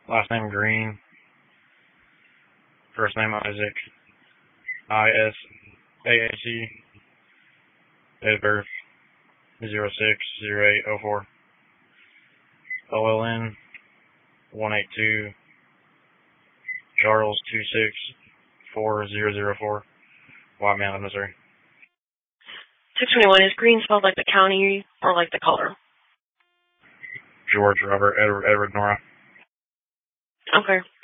Last name Green. First name Isaac. ISAAC. Date of birth 06/08/04. OLN 182. Charles 264004. White Mountain, Missouri. 621, is Green spelled like the county or like the color? George Robert Edward Nora. Okay.